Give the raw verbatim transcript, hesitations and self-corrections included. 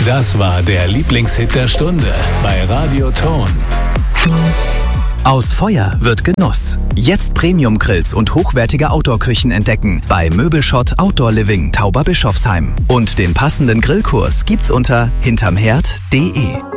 Das war der Lieblingshit der Stunde bei Radio Ton. Aus Feuer wird Genuss. Jetzt Premium-Grills und hochwertige Outdoor-Küchen entdecken bei Möbelschott Outdoor Living Tauberbischofsheim. Und den passenden Grillkurs gibt's unter hintermherd punkt de.